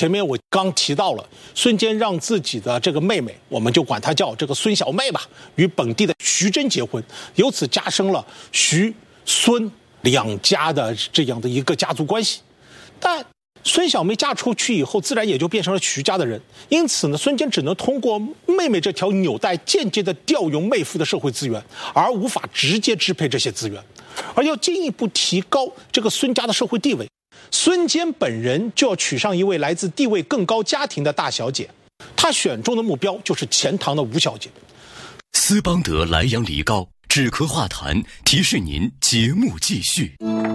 前面我刚提到了，孙坚让自己的这个妹妹，我们就管她叫这个孙小妹吧，与本地的徐真结婚，由此加深了徐孙两家的这样的一个家族关系。但孙小妹嫁出去以后，自然也就变成了徐家的人，因此呢，孙坚只能通过妹妹这条纽带，间接的调用妹夫的社会资源，而无法直接支配这些资源。而要进一步提高这个孙家的社会地位，孙坚本人就要娶上一位来自地位更高家庭的大小姐，他选中的目标就是钱塘的吴小姐。 斯邦德莱阳梨膏止咳化痰，提示您节目继续。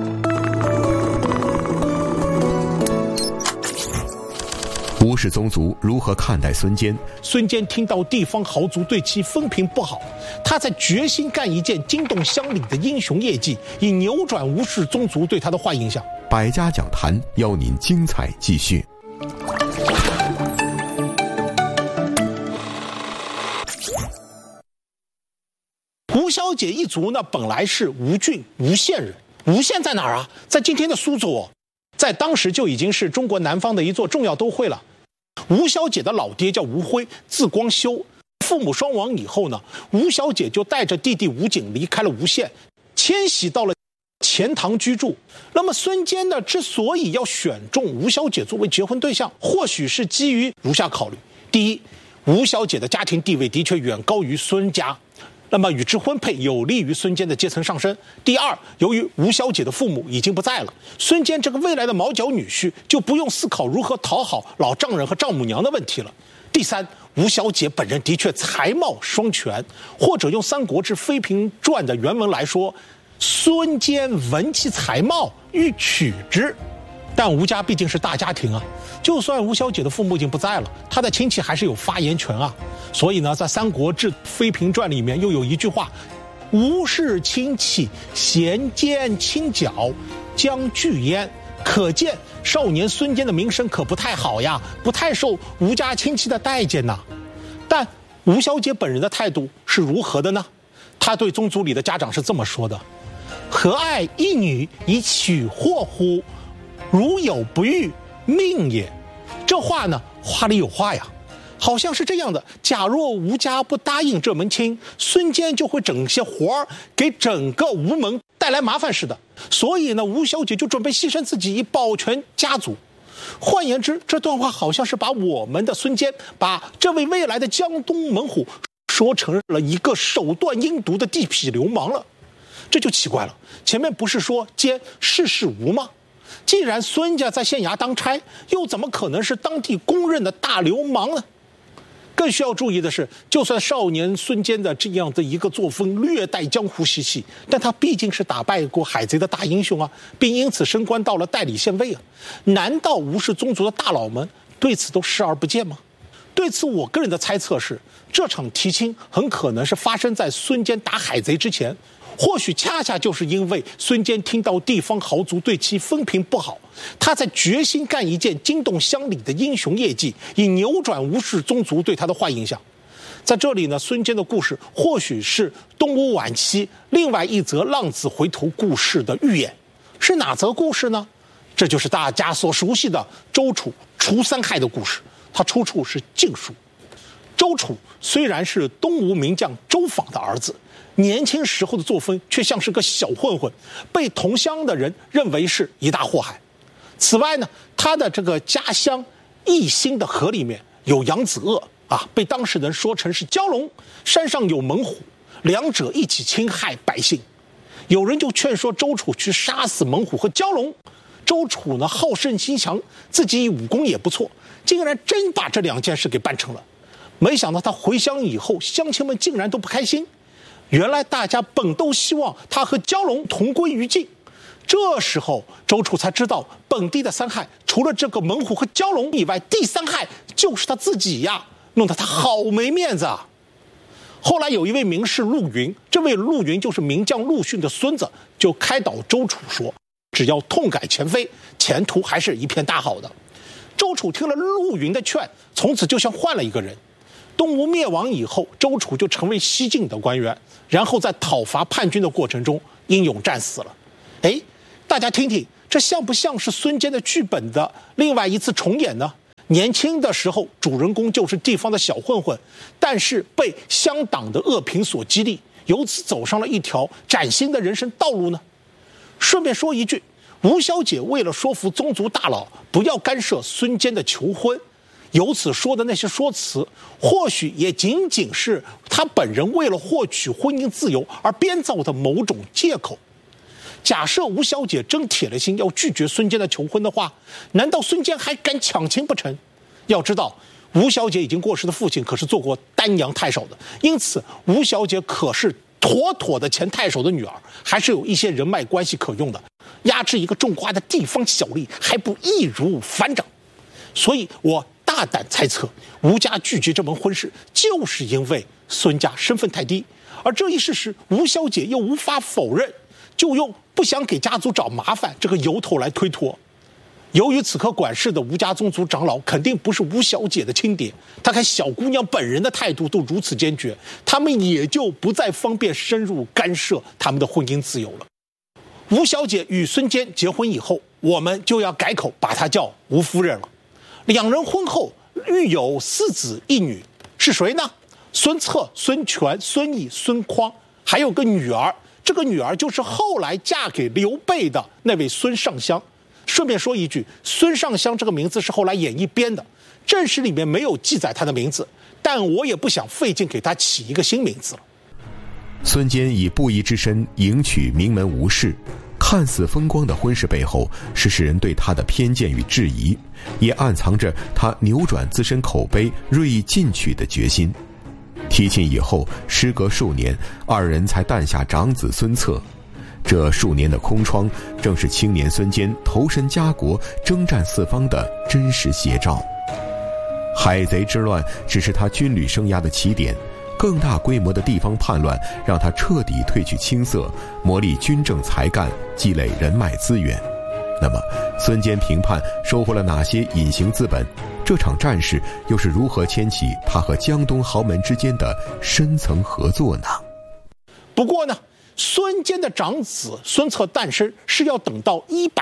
吴氏宗族如何看待孙坚？ 孙坚听到地方豪族对其风评不好，他才决心干一件惊动乡里的英雄业绩，以扭转吴氏宗族对他的坏印象。 百家讲坛邀您精彩继续。 吴小姐一族呢，本来是吴郡吴县人。吴县在哪儿啊？在今天的苏州哦，在当时就已经是中国南方的一座重要都会了。吴小姐的老爹叫吴辉，字光修。父母双亡以后呢，吴小姐就带着弟弟吴景离开了吴县，迁徙到了钱塘居住。那么孙坚呢，之所以要选中吴小姐作为结婚对象，或许是基于如下考虑：第一，吴小姐的家庭地位的确远高于孙家，那么与之婚配有利于孙坚的阶层上升。第二，由于吴小姐的父母已经不在了，孙坚这个未来的毛脚女婿就不用思考如何讨好老丈人和丈母娘的问题了。第三，吴小姐本人的确才貌双全，或者用《三国志·妃嫔传》的原文来说，孙坚闻其才貌，欲娶之。但吴家毕竟是大家庭啊，就算吴小姐的父母已经不在了，她的亲戚还是有发言权啊。所以呢，在《三国志·妃嫔传》里面又有一句话：吴氏亲戚贤奸亲剿，将拒焉。可见少年孙坚的名声可不太好呀，不太受吴家亲戚的待见呐。但吴小姐本人的态度是如何的呢？她对宗族里的家长是这么说的：何爱一女以取祸乎？如有不遇，命也。这话呢，话里有话呀，好像是这样的：假若吴家不答应这门亲，孙坚就会整些活儿给整个吴门带来麻烦似的。所以呢，吴小姐就准备牺牲自己以保全家族。换言之，这段话好像是把我们的孙坚，把这位未来的江东猛虎说成了一个手段阴毒的地痞流氓了。这就奇怪了，前面不是说坚世事无吗？既然孙家在县衙当差，又怎么可能是当地公认的大流氓呢？更需要注意的是，就算少年孙坚的这样的一个作风略带江湖习气，但他毕竟是打败过海贼的大英雄啊，并因此升官到了代理县尉啊。难道吴氏宗族的大佬们对此都视而不见吗？对此，我个人的猜测是，这场提亲很可能是发生在孙坚打海贼之前。或许恰恰就是因为孙坚听到地方豪族对其风评不好，他才决心干一件惊动乡里的英雄业绩，以扭转吴氏宗族对他的坏印象。在这里呢，孙坚的故事或许是东吴晚期另外一则浪子回头故事的预演。是哪则故事呢？这就是大家所熟悉的周楚除三害的故事，它出处是《晋书》。周楚虽然是东吴名将周访的儿子，年轻时候的作风却像是个小混混，被同乡的人认为是一大祸害。此外呢，他的这个家乡义兴的河里面有扬子鳄啊，被当事人说成是蛟龙，山上有猛虎，两者一起侵害百姓。有人就劝说周楚去杀死猛虎和蛟龙，周楚呢好胜心强，自己武功也不错，竟然真把这两件事给办成了。没想到他回乡以后，乡亲们竟然都不开心。原来大家本都希望他和蛟龙同归于尽。这时候周楚才知道，本地的三害除了这个猛虎和蛟龙以外，第三害就是他自己呀，弄得他好没面子啊。后来有一位名士陆云，这位陆云就是名将陆逊的孙子，就开导周楚说，只要痛改前非，前途还是一片大好的。周楚听了陆云的劝，从此就像换了一个人。东吴灭亡以后，周楚就成为西晋的官员，然后在讨伐叛军的过程中英勇战死了。大家听听，这像不像是孙坚的剧本的另外一次重演呢？ 年轻的时候主人公就是地方的小混混，但是被乡党的恶评所激励，由此走上了一条崭新的人生道路呢？顺便说一句，吴小姐为了说服宗族大佬不要干涉孙坚的求婚，由此说的那些说辞，或许也仅仅是她本人为了获取婚姻自由而编造的某种借口。假设吴小姐真铁了心要拒绝孙坚的求婚的话，难道孙坚还敢抢亲不成？要知道，吴小姐已经过世的父亲可是做过丹阳太守的，因此吴小姐可是妥妥的前太守的女儿，还是有一些人脉关系可用的。压制一个种瓜的地方小吏还不易如反掌。所以我大胆猜测，吴家拒绝这门婚事，就是因为孙家身份太低，而这一事实吴小姐又无法否认，就用不想给家族找麻烦这个由头来推脱。由于此刻管事的吴家宗族长老肯定不是吴小姐的亲爹，他看小姑娘本人的态度都如此坚决，他们也就不再方便深入干涉他们的婚姻自由了。吴小姐与孙坚结婚以后，我们就要改口把她叫吴夫人了。两人婚后育有4子1女，是谁呢？孙策、孙权、孙毅、孙匡，还有个女儿。这个女儿就是后来嫁给刘备的那位孙尚香。顺便说一句，孙尚香这个名字是后来演义编的，正史里面没有记载他的名字，但我也不想费劲给他起一个新名字了。 孙坚以布衣之身迎娶名门吴氏，看似风光的婚事背后是世人对他的偏见与质疑，也暗藏着他扭转自身口碑、锐意进取的决心。提亲以后，时隔数年，二人才诞下长子孙策。这数年的空窗，正是青年孙坚投身家国、征战四方的真实写照。海贼之乱只是他军旅生涯的起点，更大规模的地方叛乱让他彻底褪去青涩，磨砺军政才干，积累人脉资源。那么，孙坚平叛收获了哪些隐形资本？这场战事又是如何牵起他和江东豪门之间的深层合作呢？ 不过呢，孙坚的长子孙策诞生是要等到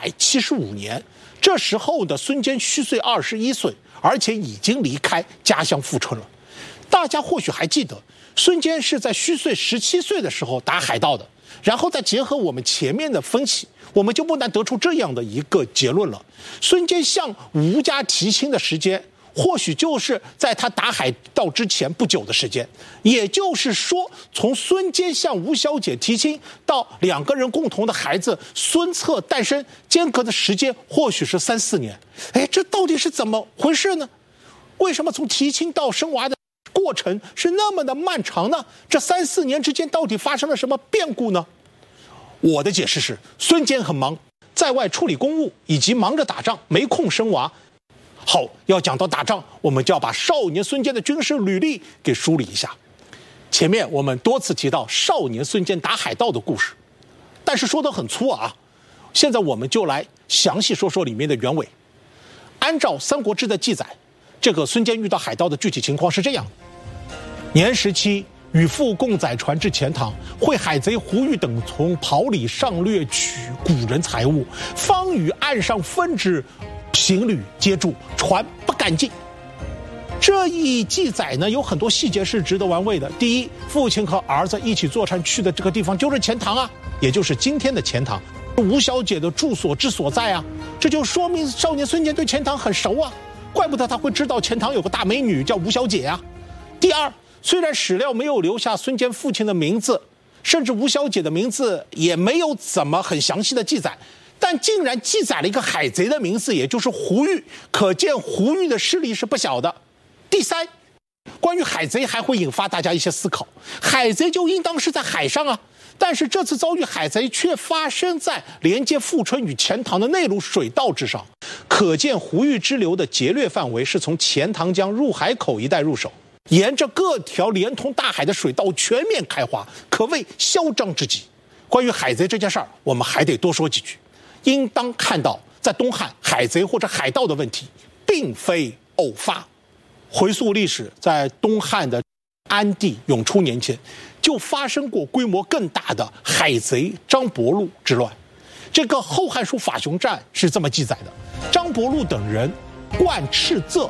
175年，这时候的孙坚虚岁21岁，而且已经离开家乡富春了。大家或许还记得，孙坚是在虚岁17岁的时候打海盗的，然后再结合我们前面的分析，我们就不难得出这样的一个结论了：孙坚向吴家提亲的时间，或许就是在他打海盗之前不久的时间。也就是说，从孙坚向吴小姐提亲到两个人共同的孩子孙策诞生，间隔的时间或许是3、4年。哎，这到底是怎么回事呢？为什么从提亲到生娃的过程是那么的漫长呢？这3、4年之间到底发生了什么变故呢？我的解释是，孙坚很忙，在外处理公务，以及忙着打仗，没空生娃。好，要讲到打仗，我们就要把少年孙坚的军事履历给梳理一下。前面我们多次提到少年孙坚打海盗的故事，但是说得很粗啊。现在我们就来详细说说里面的原委。按照《三国志》的记载，这个孙坚遇到海盗的具体情况是这样：年17，与父共载船至钱塘，会海贼胡玉等从袍里上掠取古人财物，方与岸上分之，行旅皆住，船不敢进。这一记载呢，有很多细节是值得玩味的。第一，父亲和儿子一起坐船去的这个地方就是钱塘啊，也就是今天的钱塘，吴小姐的住所之所在啊。这就说明少年孙坚对钱塘很熟啊，怪不得他会知道钱塘有个大美女叫吴小姐啊。第二，虽然史料没有留下孙坚父亲的名字，甚至吴小姐的名字也没有怎么很详细的记载，但竟然记载了一个海贼的名字，也就是胡玉，可见胡玉的势力是不小的。第三，关于海贼还会引发大家一些思考，海贼就应当是在海上啊，但是这次遭遇海贼却发生在连接富春与钱塘的内陆水道之上，可见胡玉支流的劫掠范围是从钱塘江入海口一带入手，沿着各条连通大海的水道全面开花，可谓嚣张之极。关于海贼这件事儿，我们还得多说几句。应当看到，在东汉，海贼或者海盗的问题并非偶发。回溯历史，在东汉的安帝永初年间，就发生过规模更大的海贼张伯禄之乱。这个《后汉书·法雄传》是这么记载的：张伯禄等人灌赤泽，